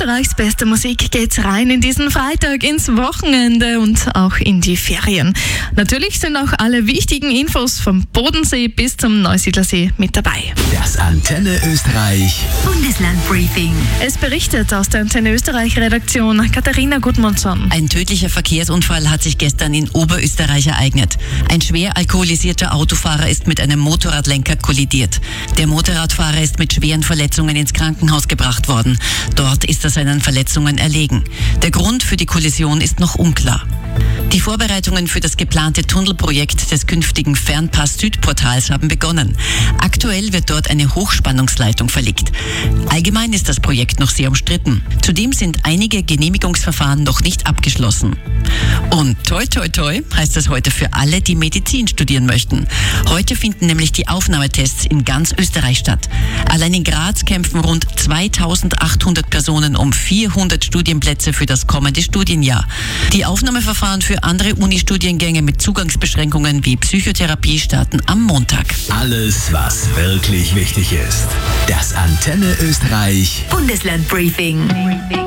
Österreichs beste Musik geht's rein in diesen Freitag, ins Wochenende und auch in die Ferien. Natürlich sind auch alle wichtigen Infos vom Bodensee bis zum Neusiedlersee mit dabei. Das Antenne Österreich Bundeslandbriefing. Es berichtet aus der Antenne Österreich Redaktion Katharina Gudmundsson. Ein tödlicher Verkehrsunfall hat sich gestern in Oberösterreich ereignet. Ein schwer alkoholisierter Autofahrer ist mit einem Motorradlenker kollidiert. Der Motorradfahrer ist mit schweren Verletzungen ins Krankenhaus gebracht worden. Dort ist er seinen Verletzungen erlegen. Der Grund für die Kollision ist noch unklar. Die Vorbereitungen für das geplante Tunnelprojekt des künftigen Fernpass-Südportals haben begonnen. Aktuell wird dort eine Hochspannungsleitung verlegt. Allgemein ist das Projekt noch sehr umstritten. Zudem sind einige Genehmigungsverfahren noch nicht abgeschlossen. Und toi toi toi heißt das heute für alle, die Medizin studieren möchten. Heute finden nämlich die Aufnahmetests in ganz Österreich statt. Allein in Graz kämpfen rund 2800 Personen um 400 Studienplätze für das kommende Studienjahr. Die Aufnahmeverfahren für andere Unistudiengänge mit Zugangsbeschränkungen wie Psychotherapie starten am Montag. Alles, was wirklich wichtig ist. Das Antenne Österreich Bundeslandbriefing.